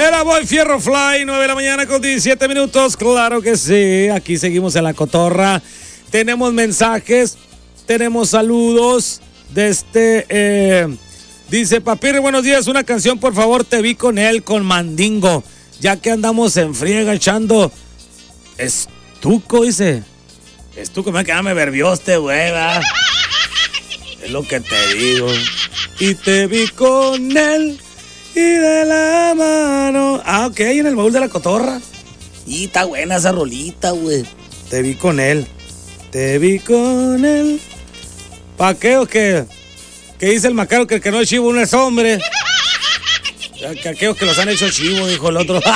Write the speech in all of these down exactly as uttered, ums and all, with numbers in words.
Era Boy Fierro Fly, nueve de la mañana con diecisiete minutos. Claro que sí, aquí seguimos en la cotorra. Tenemos mensajes, tenemos saludos de este... Eh, dice, Papirri, buenos días, una canción, por favor, te vi con él, con Mandingo. Ya que andamos en friega echando estuco, dice. Estuco, me queda me verbioste, güey, ¿verdad? Es lo que te digo. Y te vi con él y de la mano. Ah, ok, en el baúl de la cotorra. Y está buena esa rolita, güey. Te vi con él. Te vi con él. ¿Pa' qué o qué? ¿Qué dice el macaro? Que el que no es chivo no es hombre. Que aquellos que los han hecho chivo, dijo el otro.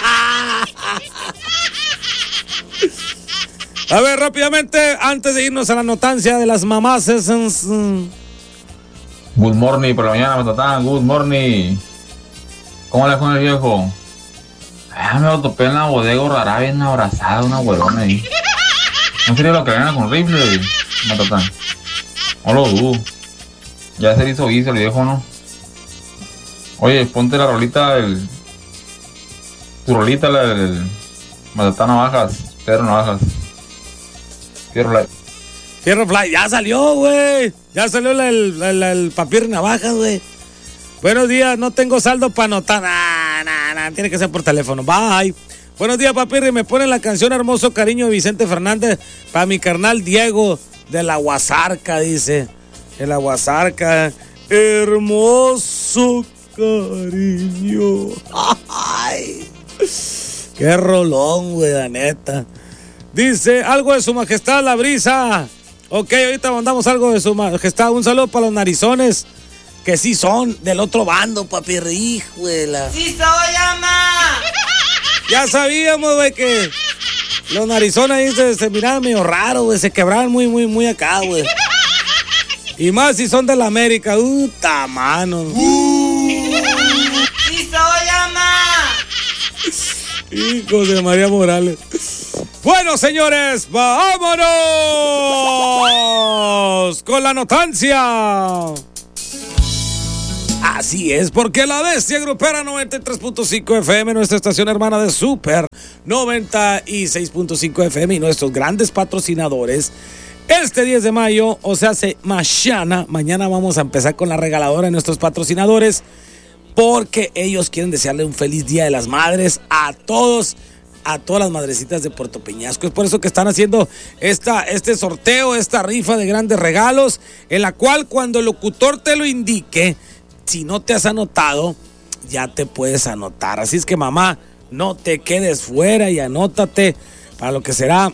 A ver, rápidamente, antes de irnos a la notancia de las mamás. Good morning, por la mañana, Matatán. Good morning. ¿Cómo le fue el viejo? Ah, me lo topé en la bodega rara, bien abrazada, una huevona ahí. ¿No sería lo que gana con rifle, Matatán? No lo dudo. Ya se hizo guiso el viejo, ¿no? Oye, ponte la rolita del... Tu rolita, la del... Matatán Navajas, Pedro Navajas. Fierro Fly. Fierro Fly, ya salió, güey. Ya salió la, el, el, el Papirri Navajas, güey. Buenos días, no tengo saldo para anotar. Nah, nah, nah, tiene que ser por teléfono. Bye. Buenos días, Papirri. Me ponen la canción Hermoso Cariño de Vicente Fernández para mi carnal Diego de la Guasarca, dice. De la Guasarca. Hermoso cariño. Ay. Qué rolón, güey, la neta. Dice, algo de su majestad la brisa. Ok, ahorita mandamos algo de su majestad. Un saludo para los narizones, que sí son del otro bando, Papirri, hijuela. ¡Sí soy, ama! Ya sabíamos, güey, que los narizones ahí se, se miraban medio raro, güey. Se quebraban muy, muy, muy acá, güey. Y más si son de la América. ¡Uta, mano! Uh. ¡Sí soy, ama! Hijos de María Morales. Bueno, señores, vámonos con la notancia. Así es, porque la Bestia Grupera noventa y tres punto cinco F M, nuestra estación hermana de Super noventa y seis punto cinco F M y nuestros grandes patrocinadores, este diez de mayo, o sea, hace mañana, mañana vamos a empezar con la regaladora de nuestros patrocinadores, porque ellos quieren desearle un feliz Día de las Madres a todos, a todas las madrecitas de Puerto Peñasco. Es por eso que están haciendo esta, este sorteo, esta rifa de grandes regalos, en la cual cuando el locutor te lo indique, si no te has anotado, ya te puedes anotar. Así es que, mamá, no te quedes fuera y anótate para lo que será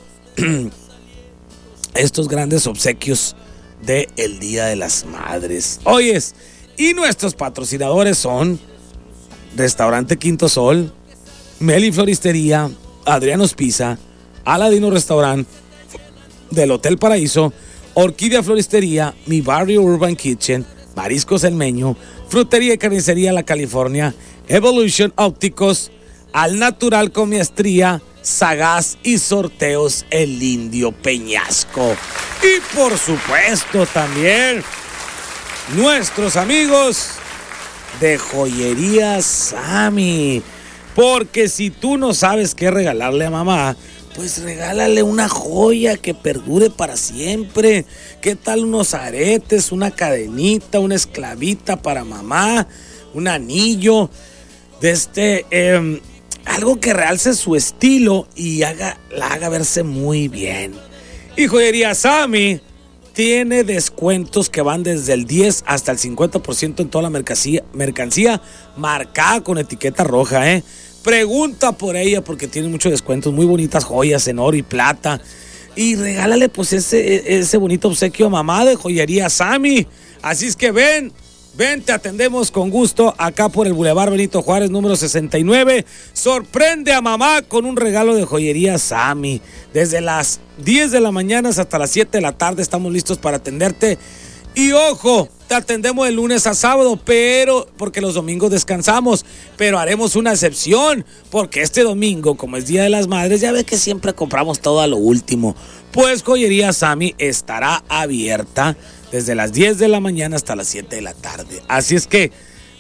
estos grandes obsequios del Día de las Madres. Oyes, y nuestros patrocinadores son Restaurante Quinto Sol, Meli Floristería, Adriano's Pizza, Aladino Restaurant, del Hotel Paraíso, Orquídea Floristería, Mi Barrio Urban Kitchen, Mariscos El Meño, Frutería y Carnicería La California, Evolution Ópticos, Al Natural con Maestría, Sagaz y Sorteos El Indio Peñasco. Y por supuesto también nuestros amigos de Joyería Sammy. Porque si tú no sabes qué regalarle a mamá, pues regálale una joya que perdure para siempre. ¿Qué tal unos aretes, una cadenita, una esclavita para mamá, un anillo, de este, eh, algo que realce su estilo y haga, la haga verse muy bien? Y Joyería Sammy tiene descuentos que van desde el diez hasta el cincuenta por ciento en toda la mercancía, mercancía marcada con etiqueta roja, ¿eh? Pregunta por ella porque tiene muchos descuentos, muy bonitas joyas en oro y plata. Y regálale pues ese, ese bonito obsequio a mamá de Joyería Sammy. Así es que ven, ven, te atendemos con gusto acá por el Boulevard Benito Juárez, número sesenta y nueve. Sorprende a mamá con un regalo de Joyería Sammy. Desde las diez de la mañana hasta las siete de la tarde estamos listos para atenderte. Y ojo, te atendemos de lunes a sábado, pero porque los domingos descansamos, pero haremos una excepción, porque este domingo, como es Día de las Madres, ya ves que siempre compramos todo a lo último. Pues Joyería Sammy estará abierta desde las diez de la mañana hasta las siete de la tarde. Así es que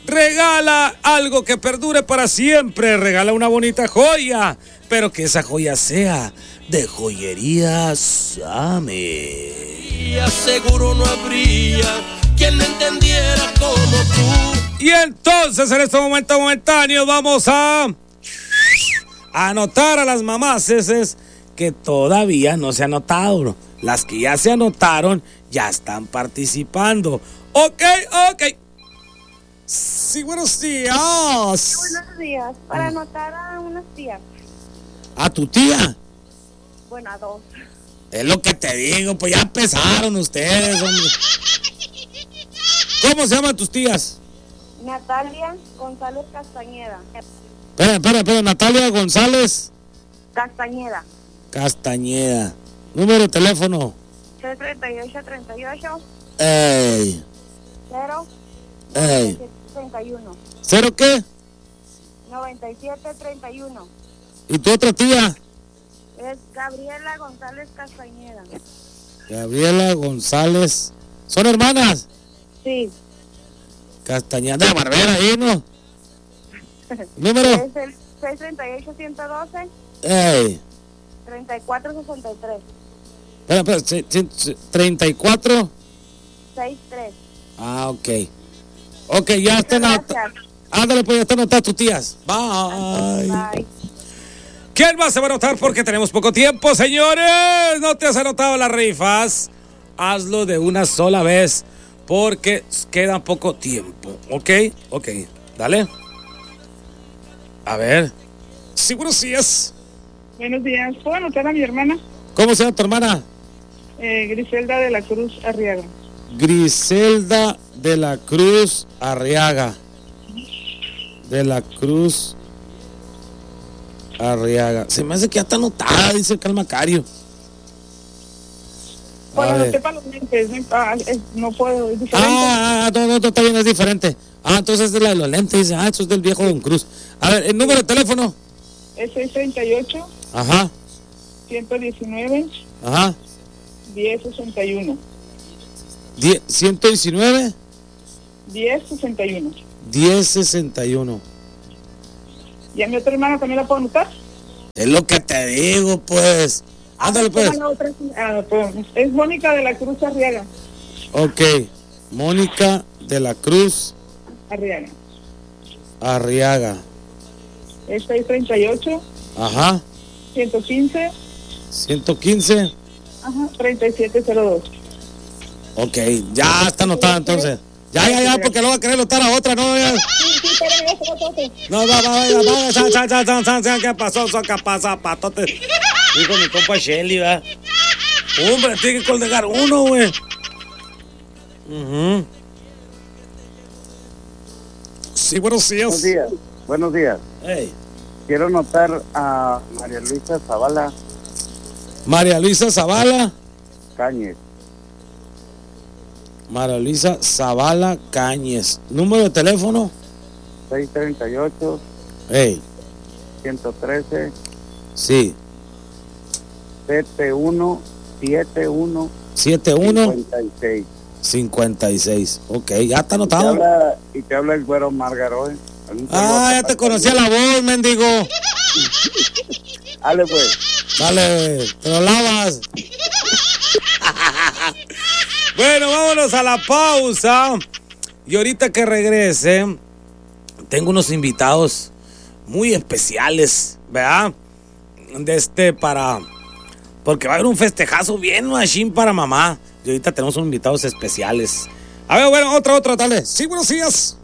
regala algo que perdure para siempre. Regala una bonita joya, pero que esa joya sea de Joyería Same. Seguro no habría quien me entendiera como tú. Y entonces en este momento momentáneo vamos a anotar a las mamases que todavía no se han anotado. Las que ya se anotaron ya están participando. Ok, ok. Sí, buenos días. Buenos días. Para anotar a unas tías. ¿A tu tía? Bueno, a dos. Es lo que te digo, pues ya empezaron ustedes, hombre. ¿Cómo se llaman tus tías? Natalia González Castañeda. Espera, espera, espera, Natalia González Castañeda. Castañeda. Número de teléfono. cero treinta y ocho treinta y ocho. Ey. cero. Ey. treinta y uno. ¿Cero qué? noventa y siete treinta y uno. ¿Y tu otra tía? Es Gabriela González Castañeda. Gabriela González. ¿Son hermanas? Sí. Castañeda de Barbera, ahí, ¿no? Número. Es el seis treinta y ocho ciento doce. Ey. treinta y cuatro sesenta y tres. Espera, espera, se- se- se- treinta y cuatro. sesenta y tres. Ah, ok. Ok, ya están Gracias. anotadas. Ándale, pues ya están anotadas tus tías. Bye. Bye. ¿Quién más se va a anotar? Porque tenemos poco tiempo, señores. ¿No te has anotado las rifas? Hazlo de una sola vez, porque queda poco tiempo. ¿Ok? Ok, dale. A ver. Seguro sí es. Buenos días. ¿Puedo anotar a mi hermana? ¿Cómo se llama tu hermana? Eh, Griselda de la Cruz Arriaga. Griselda de la Cruz Arriaga. De la Cruz Arriaga. Se me hace que ya está anotada, dice el Calmacario. A Bueno, ver. anoté para los lentes. No, ah, es- no puedo, es diferente. Ah, ah, no, no, no, está bien, es diferente. Ah, entonces es de la de los lentes, dice, ah, esto es del viejo Don Cruz. A ver, el número de teléfono. Es seis treinta y ocho, Ajá, ciento diecinueve, ajá. diez sesenta y uno. Die- ciento diecinueve, diez sesenta y uno. diez sesenta y uno. ¿Y a mi otra hermana también la puedo anotar? Es lo que te digo, pues. Ándale, pues. Ah, la otra, ah, pues, es Mónica de la Cruz Arriaga. Ok. Mónica de la Cruz Arriaga. Arriaga. Es seis treinta y ocho, Ajá. ciento quince, ciento quince. ajá, treinta y siete cero dos. Ok, ya está anotada entonces. Ya, ya, ya, porque lo va a querer anotar a otra, no, ya. Sí, sí, espérame, ya se lo toque. No, va, va, va, va, cha, cha, cha, cha, cha, cha, ¿qué pasó? Soca, pasa, patote. Dijo mi compa Shelly, va. Hombre, tiene que colgar uno, güey. Ujú. Sí, buenos días. Buenos días, buenos días. Hey. Quiero anotar a María Luisa Zavala María Luisa Zavala. Cáñez, María Luisa Zavala Cáñez. Número de teléfono. seis treinta y ocho, Hey, ciento trece, sí. setenta y uno, setenta y uno, siete uno cincuenta y seis. cincuenta y seis. Ok, ya está Y te anotado. habla, y te habla el güero Margaroy. Ah, ya te conocía la voz, mendigo. Dale, pues. Dale, te lo lavas. Bueno, vámonos a la pausa. Y ahorita que regrese, tengo unos invitados muy especiales, ¿verdad? De este para... Porque va a haber un festejazo bien machín para mamá. Y ahorita tenemos unos invitados especiales. A ver, bueno, otra, otra, dale. Sí, buenos días.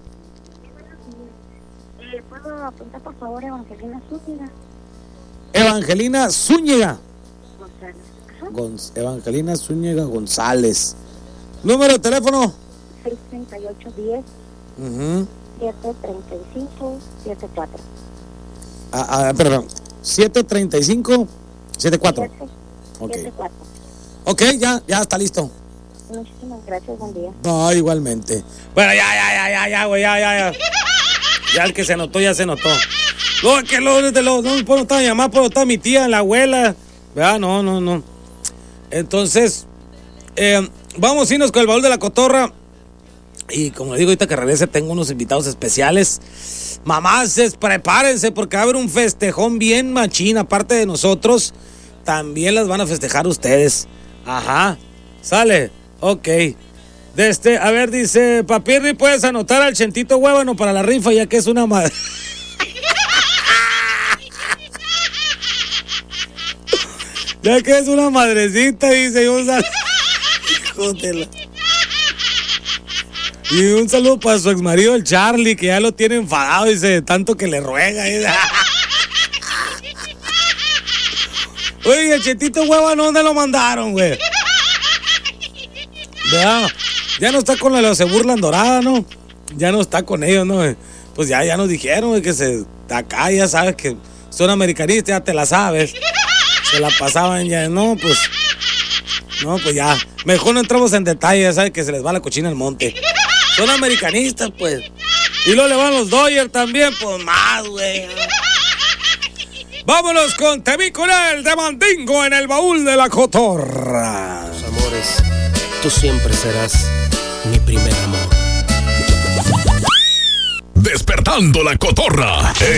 Eh, ¿Puedo apuntar, por favor, Evangelina Zúñiga? Evangelina Zúñiga. González. Ajá. Gonz- Evangelina Zúñiga González. Número de teléfono. seis treinta y ocho, diez, Ujú. siete treinta y cinco, setenta y cuatro. Ah, ah, perdón. siete treinta y cinco, setenta y cuatro. Ok. setenta y cuatro. Ok, ya, ya está listo. Muchísimas gracias, buen día. No, igualmente. Bueno, ya, ya, ya, ya, ya, güey, ya, ya, ya. Ya el que se anotó, ya se anotó. No, es que lo, de lo, no puedo estar mi mamá, puedo estar mi tía, la abuela. ¿Verdad? No, no, no. Entonces, eh, vamos a irnos con el baúl de la cotorra. Y como digo, ahorita que regrese tengo unos invitados especiales. Mamás, prepárense porque va a haber un festejón bien machín. Aparte de nosotros, también las van a festejar ustedes. Ajá, sale, ok. De este, a ver, dice Papirri, puedes anotar al Chentito Huévano para la rifa ya que es una madre. Ya que es una madrecita, dice, y un saludo. Y un saludo para su exmarido, el Charlie, que ya lo tiene enfadado, dice, de tanto que le ruega. Dice. Oye, el Chetito Huévano, ¿dónde lo mandaron, güey? Ya, ya no está con la de los Se Burlan Dorada, ¿no? Ya no está con ellos, ¿no? Pues ya, ya nos dijeron, güey, que se acá ya sabes que son americanistas, ya te la sabes. Se la pasaban ya, no, pues. No, pues ya. Mejor no entramos en detalle, ya sabes que se les va la cochina al monte. Son americanistas, pues. Y luego le van los Dodgers también, pues más, güey. Vámonos con Temiconel de Mandingo en el baúl de la cotorra. Tus amores, tú siempre serás mi primer amor. Despertando la cotorra.